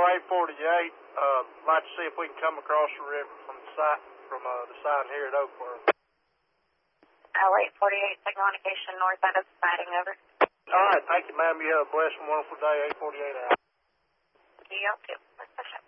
848. Like to see if we can come across the river from the side here at Oakworth. 848, signal indication north side of the siding, over. All right, thank you, ma'am. You have a blessed and wonderful day. 848 out. You too.